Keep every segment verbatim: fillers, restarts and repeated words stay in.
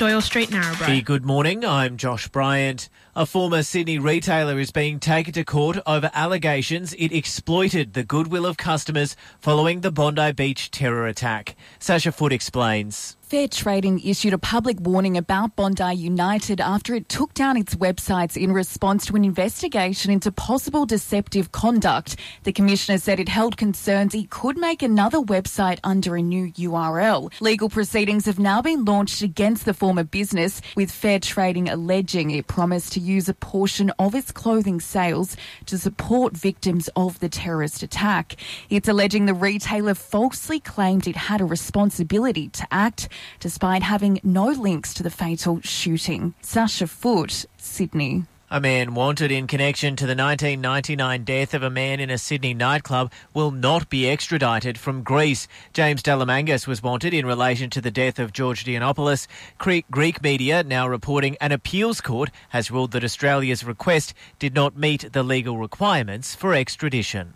Doyle Street, Narrabri. Good morning, I'm Josh Bryant. A former Sydney retailer is being taken to court over allegations it exploited the goodwill of customers following the Bondi Beach terror attack. Sasha Foote explains. Fair Trading issued a public warning about Bondi United after it took down its websites in response to an investigation into possible deceptive conduct. The Commissioner said it held concerns it could make another website under a new U R L. Legal proceedings have now been launched against the former business, with Fair Trading alleging it promised to use a portion of its clothing sales to support victims of the terrorist attack. It's alleging the retailer falsely claimed it had a responsibility to act, despite having no links to the fatal shooting. Sasha Foote, Sydney. A man wanted in connection to the nineteen ninety-nine death of a man in a Sydney nightclub will not be extradited from Greece. James Delamangas was wanted in relation to the death of George Giannopoulos. Greek media now reporting an appeals court has ruled that Australia's request did not meet the legal requirements for extradition.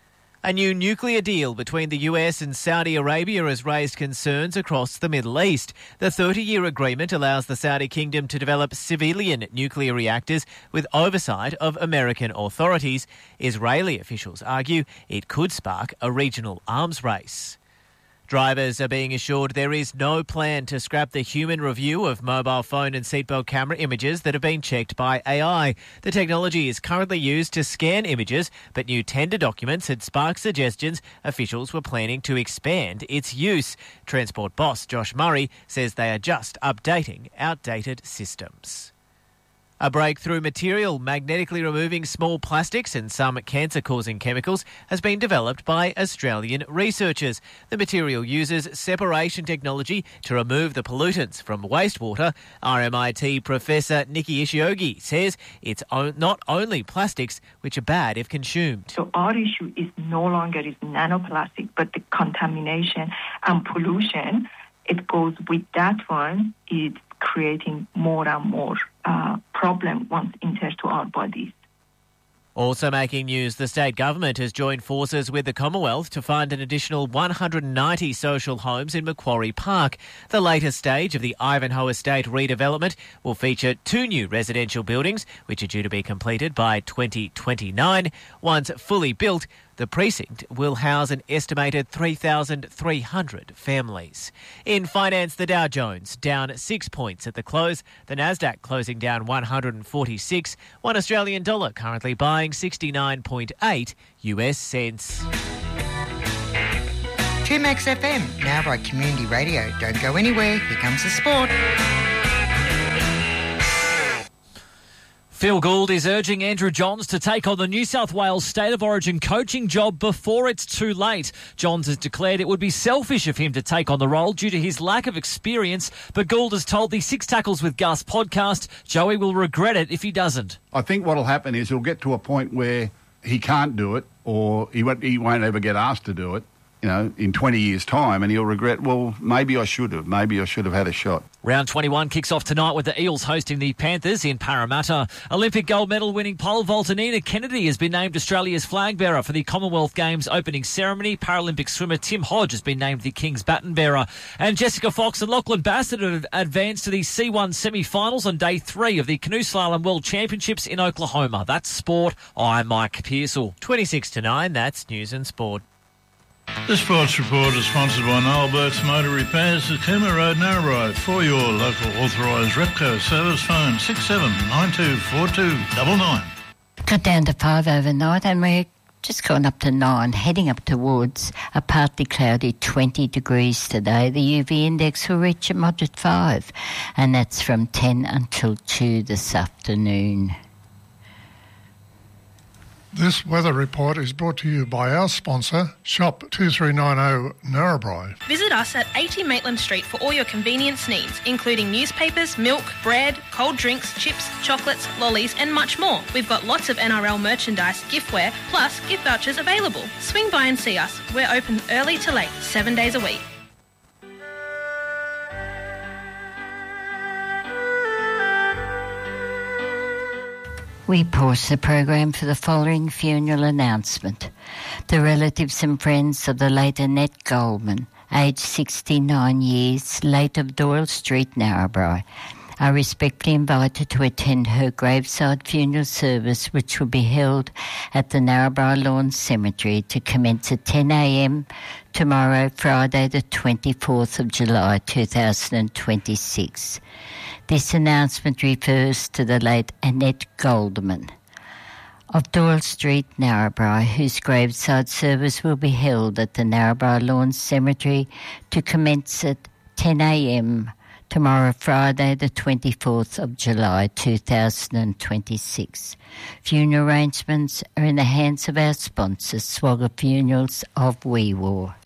A new nuclear deal between the U S and Saudi Arabia has raised concerns across the Middle East. The thirty-year agreement allows the Saudi kingdom to develop civilian nuclear reactors with oversight of American authorities. Israeli officials argue it could spark a regional arms race. Drivers are being assured there is no plan to scrap the human review of mobile phone and seatbelt camera images that have been checked by A I. The technology is currently used to scan images, but new tender documents had sparked suggestions officials were planning to expand its use. Transport boss Josh Murray says they are just updating outdated systems. A breakthrough material magnetically removing small plastics and some cancer-causing chemicals has been developed by Australian researchers. The material uses separation technology to remove the pollutants from wastewater. R M I T Professor Nikki Ishiogi says it's not only plastics which are bad if consumed. So our issue is no longer is nanoplastic, but the contamination and pollution, it goes with that one, it's creating more and more uh, problem once enters to our bodies. Also making news, the state government has joined forces with the Commonwealth to fund an additional one hundred ninety social homes in Macquarie Park. The latest stage of the Ivanhoe Estate redevelopment will feature two new residential buildings, which are due to be completed by twenty twenty-nine. Once fully built, the precinct will house an estimated three thousand three hundred families. In finance, the Dow Jones down six points at the close. The Nasdaq closing down one hundred forty-six. One Australian dollar currently buying sixty-nine point eight U S cents. two Max F M, now by Community Radio. Don't go anywhere. Here comes the sport. Phil Gould is urging Andrew Johns to take on the New South Wales State of Origin coaching job before it's too late. Johns has declared it would be selfish of him to take on the role due to his lack of experience, but Gould has told the Six Tackles with Gus podcast Joey will regret it if he doesn't. I think what will happen is he'll get to a point where he can't do it, or he won't, he won't ever get asked to do it, you know, in twenty years' time, and he'll regret, well, maybe I should have. Maybe I should have had a shot. Round twenty-one kicks off tonight with the Eels hosting the Panthers in Parramatta. Olympic gold medal winning pole vaulter Nina Kennedy has been named Australia's flag bearer for the Commonwealth Games opening ceremony. Paralympic swimmer Tim Hodge has been named the King's baton bearer. And Jessica Fox and Lachlan Bassett have advanced to the C one semi-finals on day three of the Canoe Slalom World Championships in Oklahoma. That's sport. I'm Mike Pearsall. twenty-six to nine, that's News and Sport. The Sports Report is sponsored by Noel Burke's Motor Repairs at Cooma Road, Narrabri. For your local authorised Repco service, phone six seven nine two four two nine nine. Got down to five overnight and we're just gone up to nine, heading up towards a partly cloudy twenty degrees today. The U V index will reach a moderate five, and that's from ten until two this afternoon. This weather report is brought to you by our sponsor, Shop two three nine zero Narrabri. Visit us at eighty Maitland Street for all your convenience needs, including newspapers, milk, bread, cold drinks, chips, chocolates, lollies and much more. We've got lots of N R L merchandise, giftware, plus gift vouchers available. Swing by and see us. We're open early to late, seven days a week. We pause the program for the following funeral announcement. The relatives and friends of the late Annette Goldman, aged sixty-nine years, late of Doyle Street, Narrabri, are respectfully invited to attend her graveside funeral service, which will be held at the Narrabri Lawn Cemetery to commence at ten a m tomorrow, Friday the twenty-fourth of July two thousand twenty-six. This announcement refers to the late Annette Goldman of Doyle Street, Narrabri, whose graveside service will be held at the Narrabri Lawn Cemetery to commence at ten a m tomorrow, Friday the twenty-fourth of July two thousand twenty-six. Funeral arrangements are in the hands of our sponsors, Swagger Funerals of Wee Waa.